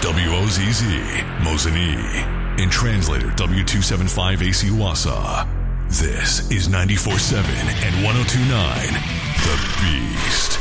WOZZ, Mosinee. And translator W275AC Wausau. This is 94.7 and 102.9, The Beast.